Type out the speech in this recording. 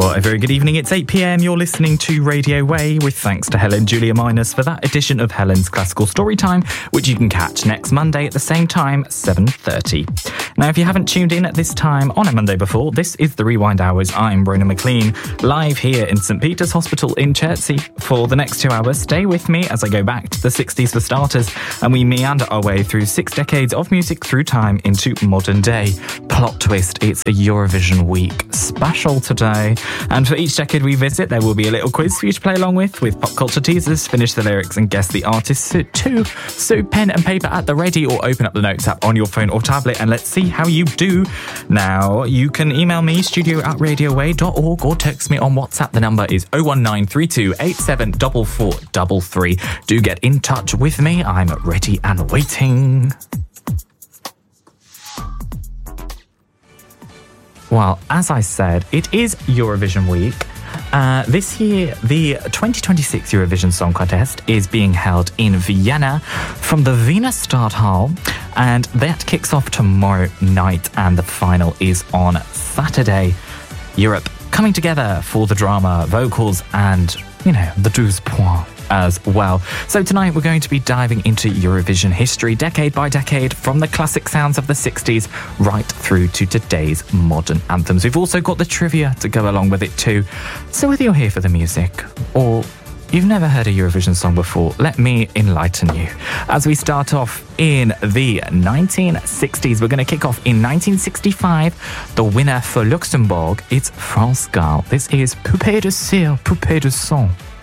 Well, a very good evening. It's 8 p.m. You're listening to Radio Way with thanks to Helen Julia Minus for that edition of Helen's Classical Storytime, which you can catch next Monday at the same time, 7:30. Now, if you haven't tuned in at this time on a Monday before, this is the Rewind Hours. I'm Ronan McLean, live here in St Peter's Hospital in Chertsey. For the next 2 hours, stay with me as I go back to the 60s for starters, and we meander our way through 6 decades of music through time into modern day. Plot twist, it's a Eurovision week special today. And for each decade we visit, there will be a little quiz for you to play along with pop culture teasers, finish the lyrics and guess the artists too. So pen and paper at the ready, or open up the notes app on your phone or tablet and let's see how you do. Now, you can email me, studio@radioway.org, or text me on WhatsApp. The number is 01932 874433. Do get in touch with me. I'm ready and waiting. Well, as I said, it is Eurovision week. This year, the 2026 Eurovision Song Contest is being held in Vienna from the Wiener Stadthalle, and that kicks off tomorrow night, and the final is on Saturday. Europe coming together for the drama, vocals, and, the 12 points as well. So tonight we're going to be diving into Eurovision history, decade by decade, from the classic sounds of the 60s right through to today's modern anthems. We've also got the trivia to go along with it too. So whether you're here for the music or you've never heard a Eurovision song before, let me enlighten you. As we start off in the 1960s, we're going to kick off in 1965. The winner for Luxembourg, it's France Gall. This is Poupée de Cire, Poupée de Sang.